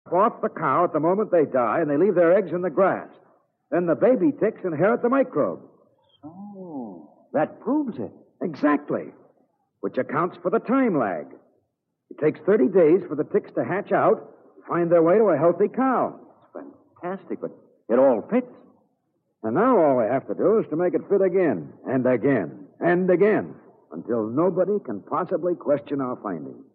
off the cow at the moment they die, and they leave their eggs in the grass. Then the baby ticks inherit the microbe. So, that proves it. Exactly. Which accounts for the time lag. It takes 30 days for the ticks to hatch out, find their way to a healthy cow. It's fantastic, but it all fits. And now all we have to do is to make it fit again, and again, and again, until nobody can possibly question our findings.